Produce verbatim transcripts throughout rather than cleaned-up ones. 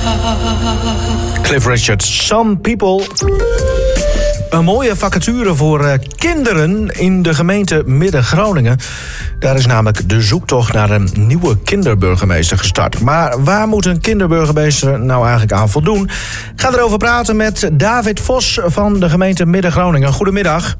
Cliff Richard, Some People. Een mooie vacature voor uh, kinderen in de gemeente Midden-Groningen. Daar is namelijk de zoektocht naar een nieuwe kinderburgemeester gestart. Maar waar moet een kinderburgemeester nou eigenlijk aan voldoen? Ik ga erover praten met David Vos van de gemeente Midden-Groningen. Goedemiddag.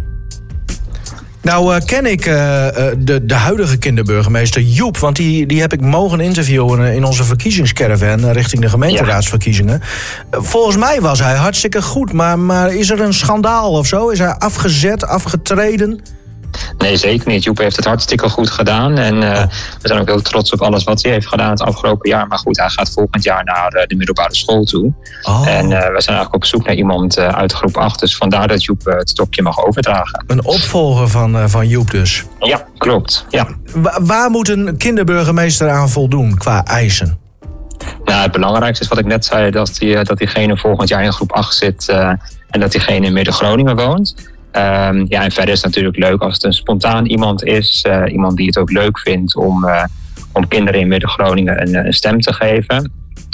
Nou uh, ken ik uh, de, de huidige kinderburgemeester Joep, want die, die heb ik mogen interviewen in onze verkiezingscaravan richting de gemeenteraadsverkiezingen. Ja. Volgens mij was hij hartstikke goed, maar, maar is er een schandaal of zo? Is hij afgezet, afgetreden? Nee, zeker niet. Joep heeft het hartstikke goed gedaan. En uh, we zijn ook heel trots op alles wat hij heeft gedaan het afgelopen jaar. Maar goed, hij gaat volgend jaar naar uh, de middelbare school toe. Oh. En uh, we zijn eigenlijk op zoek naar iemand uh, uit groep acht. Dus vandaar dat Joep uh, het stokje mag overdragen. Een opvolger van, uh, van Joep dus? Ja, klopt. Ja. Wa- waar moet een kinderburgemeester aan voldoen qua eisen? Nou, het belangrijkste is wat ik net zei. Dat, die, dat diegene volgend jaar in groep acht zit. Uh, en dat diegene in Midden-Groningen woont. Um, ja, en verder is het natuurlijk leuk als het een spontaan iemand is. Uh, iemand die het ook leuk vindt om, uh, om kinderen in Midden-Groningen een, een stem te geven.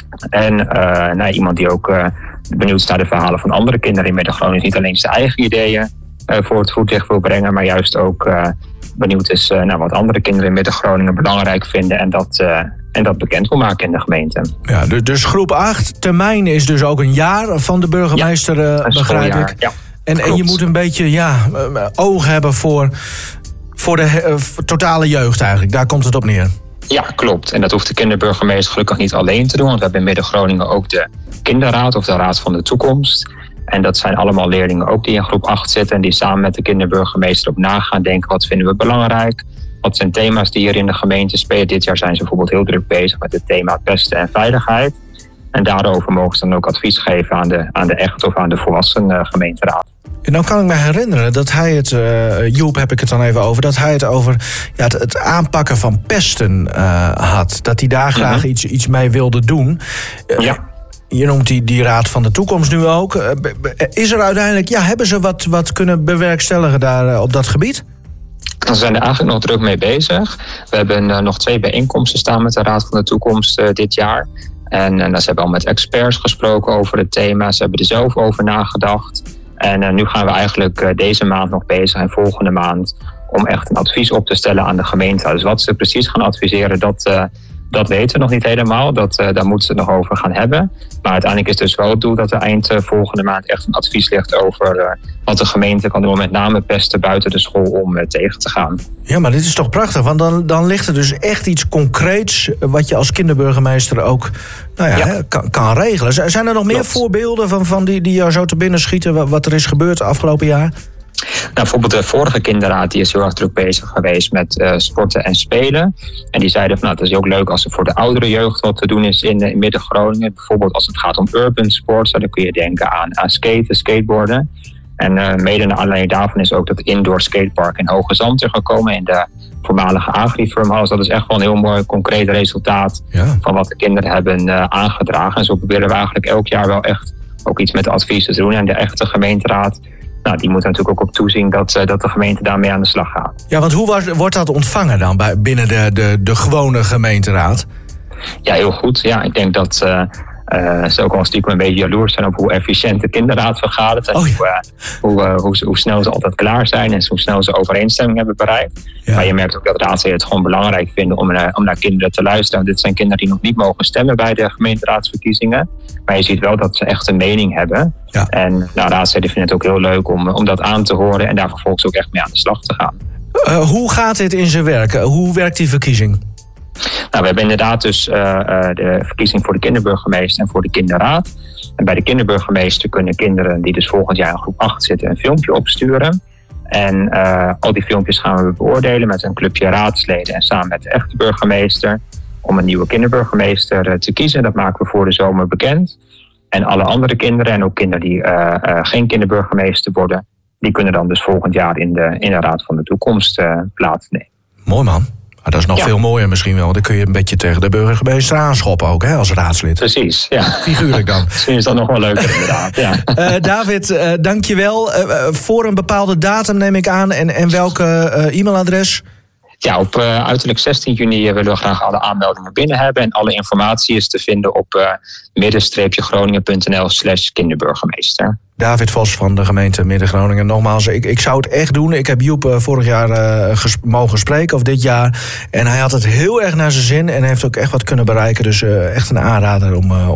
En uh, nou, iemand die ook uh, benieuwd is naar de verhalen van andere kinderen in Midden-Groningen. Niet alleen zijn eigen ideeën uh, voor het voetlicht wil brengen, maar juist ook uh, benieuwd is uh, naar wat andere kinderen in Midden-Groningen belangrijk vinden. En dat, uh, en dat bekend wil maken in de gemeente. Ja, dus groep acht, termijn is dus ook een jaar van de burgemeester, ja, uh, begrijp ik. Ja. En, en je moet een beetje ja, oog hebben voor, voor de uh, totale jeugd eigenlijk. Daar komt het op neer. Ja, klopt. En dat hoeft de kinderburgemeester gelukkig niet alleen te doen. Want we hebben in Midden-Groningen ook de kinderraad of de raad van de toekomst. En dat zijn allemaal leerlingen ook die in groep acht zitten. En die samen met de kinderburgemeester op na gaan denken. Wat vinden we belangrijk? Wat zijn thema's die hier in de gemeente spelen? Dit jaar zijn ze bijvoorbeeld heel druk bezig met het thema pesten en veiligheid. En daarover mogen ze dan ook advies geven aan de, aan de echt of aan de volwassen uh, gemeenteraad. En dan kan ik me herinneren dat hij het, uh, Joep heb ik het dan even over, dat hij het over ja, het, het aanpakken van pesten uh, had. Dat hij daar graag mm-hmm. iets, iets mee wilde doen. Uh, ja. Je noemt die, die raad van de toekomst nu ook. Uh, is er uiteindelijk, ja, hebben ze wat, wat kunnen bewerkstelligen daar uh, op dat gebied? We zijn er eigenlijk nog druk mee bezig. We hebben uh, nog twee bijeenkomsten staan met de raad van de toekomst uh, dit jaar. En uh, ze hebben al met experts gesproken over het thema. Ze hebben er zelf over nagedacht. En uh, nu gaan we eigenlijk uh, deze maand nog bezig en volgende maand om echt een advies op te stellen aan de gemeente. Dus wat ze precies gaan adviseren, dat, uh, dat weten we nog niet helemaal. Dat, uh, daar moeten ze het nog over gaan hebben. Maar uiteindelijk is dus wel het doel dat er eind uh, volgende maand echt een advies ligt over uh, wat de gemeente kan doen met name pesten buiten de school om uh, tegen te gaan. Ja, maar dit is toch prachtig, want dan, dan ligt er dus echt iets concreets wat je als kinderburgemeester ook nou ja, ja. Hè, kan, kan regelen. Zijn er nog meer Klopt. voorbeelden van, van die, die jou zo te binnen schieten wat er is gebeurd afgelopen jaar? Nou, bijvoorbeeld de vorige kinderraad die is heel erg druk bezig geweest met uh, sporten en spelen. En die zeiden van nou, het is ook leuk als er voor de oudere jeugd wat te doen is in, in Midden-Groningen. Bijvoorbeeld als het gaat om urban sports, dan kun je denken aan, aan skaten, skateboarden. En uh, mede naar aanleiding daarvan is ook dat indoor skatepark in Hoge Zand er gekomen in de voormalige Agri-firmhouse. Dat is echt wel een heel mooi concreet resultaat ja. van wat de kinderen hebben uh, aangedragen. En zo proberen we eigenlijk elk jaar wel echt ook iets met de adviezen te doen. En de echte gemeenteraad, nou, die moet natuurlijk ook op toezien dat, uh, dat de gemeente daarmee aan de slag gaat. Ja, want hoe was, wordt dat ontvangen dan bij, binnen de, de, de gewone gemeenteraad? Ja, heel goed. Ja, ik denk dat uh, uh, ze ook al stiekem een beetje jaloers zijn op hoe efficiënt de kinderraad vergadert. En oh, ja. hoe, uh, hoe, uh, hoe, hoe snel ze altijd klaar zijn en hoe snel ze overeenstemming hebben bereikt. Ja. Maar je merkt ook dat raadsleden het gewoon belangrijk vinden om, uh, om naar kinderen te luisteren. Dit zijn kinderen die nog niet mogen stemmen bij de gemeenteraadsverkiezingen. Maar je ziet wel dat ze echt een mening hebben. Ja. En nou, raadsleden vinden het ook heel leuk om, om dat aan te horen en daar vervolgens ook echt mee aan de slag te gaan. Uh, hoe gaat dit in zijn werk? Hoe werkt die verkiezing? Nou, we hebben inderdaad dus uh, de verkiezing voor de kinderburgemeester en voor de kinderraad. En bij de kinderburgemeester kunnen kinderen die dus volgend jaar in groep acht zitten een filmpje opsturen. En uh, al die filmpjes gaan we beoordelen met een clubje raadsleden en samen met de echte burgemeester om een nieuwe kinderburgemeester te kiezen. Dat maken we voor de zomer bekend. En alle andere kinderen en ook kinderen die uh, uh, geen kinderburgemeester worden, die kunnen dan dus volgend jaar in de, in de Raad van de Toekomst uh, plaatsnemen. Mooi man. Maar dat is nog ja. veel mooier misschien wel. Want dan kun je een beetje tegen de burgemeester aanschoppen ook, hè, als raadslid. Precies, ja. Figuurlijk dan. Misschien is dat nog wel leuker inderdaad, ja. Uh, David, uh, dank je wel. Uh, voor een bepaalde datum neem ik aan. En, en welke uh, e-mailadres? Ja, op uh, uiterlijk zestien juni willen we graag alle aanmeldingen binnen hebben. En alle informatie is te vinden op uh, midden-groningen.nl slash kinderburgemeester. David Vos van de gemeente Midden-Groningen. Nogmaals, ik, ik zou het echt doen. Ik heb Joep uh, vorig jaar uh, ges- mogen spreken, of dit jaar. En hij had het heel erg naar zijn zin en heeft ook echt wat kunnen bereiken. Dus uh, echt een aanrader om... Uh,